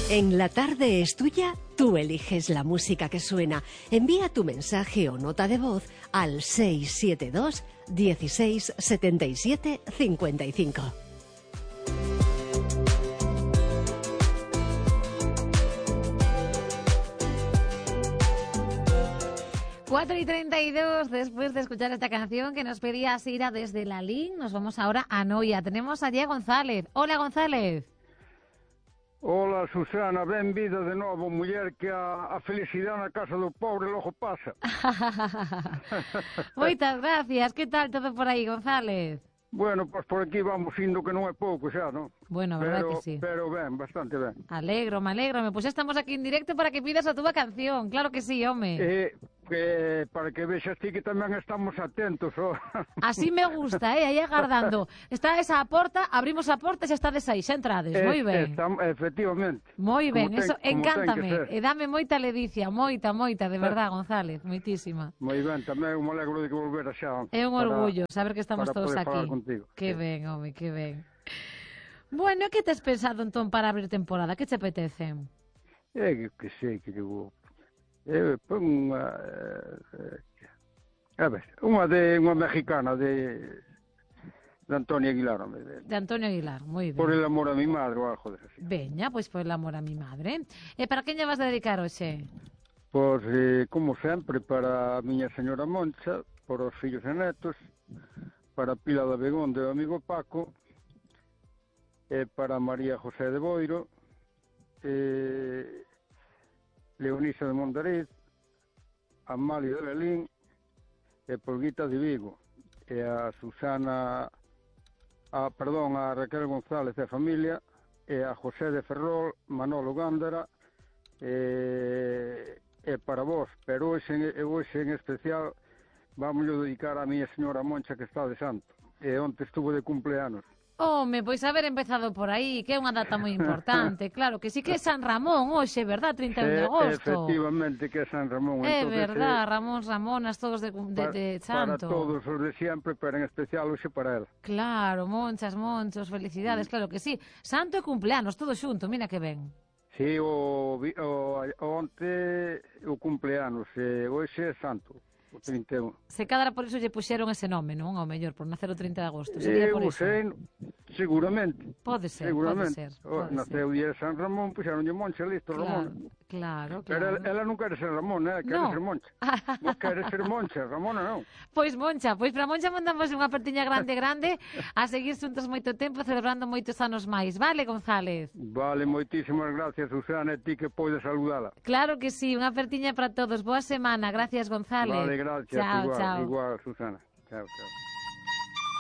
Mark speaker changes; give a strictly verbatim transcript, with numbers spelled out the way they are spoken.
Speaker 1: En La Tarde es Tuya, tú eliges la música que suena. Envía tu mensaje o nota de voz al seis siete dos, dieciséis, setenta y siete, cincuenta y cinco.
Speaker 2: cuatro y treinta y dos, después de escuchar esta canción que nos pedía Sira desde Lalín, nos vamos ahora a Noia. Tenemos allí a González. Hola, González.
Speaker 3: Ola, Susana, benvida de novo, muller, que a, a felicidade na casa do pobre logo pasa.
Speaker 2: Moitas gracias. Que tal todo por aí, González?
Speaker 3: Bueno, pois por aquí vamos indo, que non é pouco xa, non?
Speaker 2: Bueno, verdad
Speaker 3: pero,
Speaker 2: que sí.
Speaker 3: Pero ben, bastante ben.
Speaker 2: Alegro, me alegro. Pois pues estamos aquí en directo para que pidas a túa canción. Claro que sí, home.
Speaker 3: Eh, eh, para que vexas ti que tamén estamos atentos, oh.
Speaker 2: Así me gusta, eh, aí agardando. Está esa a porta, abrimos a porta e xa estades aí, xa entrades. Moi ben.
Speaker 3: Estamos, efectivamente.
Speaker 2: Moi ben,
Speaker 3: ten,
Speaker 2: eso encántame. E
Speaker 3: eh,
Speaker 2: dame moita ledicia, moita, moita, de verdad, González, moitísima.
Speaker 3: Moi ben, tamén me alegro de que volver a xa.
Speaker 2: É un orgullo saber que estamos todos aquí. Que
Speaker 3: sí.
Speaker 2: ben, home, que ben. Bueno, que tes pensado entón para abrir temporada? Que te apetece?
Speaker 3: É que sei que digo. Eh, pon unha eh, a ver, unha de unha mexicana de de Antonio Aguilar, de,
Speaker 2: de Antonio Aguilar, moi ben.
Speaker 3: Por el amor a mi madre ou algo de así.
Speaker 2: Veña, pois por el amor a mi madre. E para quen lle vas a dedicar hoxe?
Speaker 3: Pois, eh, como sempre, para a miña señora Moncha, por os fillos e netos, para Pilar de Begón, de amigo Paco, e para María José de Boiro, e Leonisa de Mondariz, Amalio de Lelín, e Polguita de Vigo, e a Susana, a, perdón, a Raquel González e a familia, e a José de Ferrol, Manolo Gándara, e, e para vos, pero hoxe, hoxe en especial vamos a dedicar a miña señora Moncha, que está de santo, e onte estuvo de cumpleanos.
Speaker 2: Home, pois haber empezado por aí, que é unha data moi importante. Claro, que sí que é San Ramón hoxe, verdad? trinta e un de agosto.
Speaker 3: Efectivamente, que é San Ramón.
Speaker 2: É
Speaker 3: entonces,
Speaker 2: verdad,
Speaker 3: eh,
Speaker 2: Ramón, Ramonas, todos de, de, de santo.
Speaker 3: Para todos os de sempre, pero en especial hoxe para ela.
Speaker 2: Claro, monchas, monchos, felicidades, mm. Claro que sí. Santo e cumpleanos, todo xunto, mira que ben.
Speaker 3: Sí, o, o, o onte o cumpleanos, e hoxe é santo. trinta e un.
Speaker 2: Se cadra por iso lle puxeron ese nome, non? Ao mellor, por nacer o trinta de agosto. Sería por
Speaker 3: Eu
Speaker 2: iso.
Speaker 3: sei, seguramente.
Speaker 2: Pode ser,
Speaker 3: seguramente.
Speaker 2: pode ser. Pode
Speaker 3: Naceu
Speaker 2: ser.
Speaker 3: o día de San Ramón, puxeronlle Moncha, listo,
Speaker 2: claro,
Speaker 3: Ramón.
Speaker 2: Claro, claro.
Speaker 3: Pero ela, ela non quere ser Ramón, eh? Quere
Speaker 2: no.
Speaker 3: ser Moncha. Non quere ser Moncha, Ramona non.
Speaker 2: Pois Moncha, pois para Moncha mandamos unha apertiña grande, grande, a seguir xuntos moito tempo, celebrando moitos anos máis. Vale, González?
Speaker 3: Vale, moitísimas gracias, Susana, e ti que podes saludala.
Speaker 2: Claro que sí, unha apertiña para todos. Boa semana, gracias, González.
Speaker 3: Vale, gracias,
Speaker 2: chao,
Speaker 3: igual,
Speaker 2: chao.
Speaker 3: igual, Susana. Chao, chao.